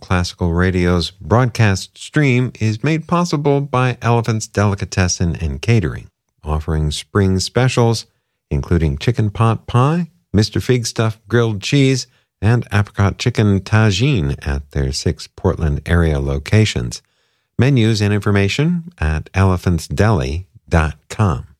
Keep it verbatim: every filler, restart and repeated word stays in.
Classical Radio's broadcast stream is made possible by Elephant's Delicatessen and Catering, offering spring specials, including chicken pot pie, Mister Fig Stuff grilled cheese, and apricot chicken tagine at their six Portland area locations. Menus and information at elephants deli dot com.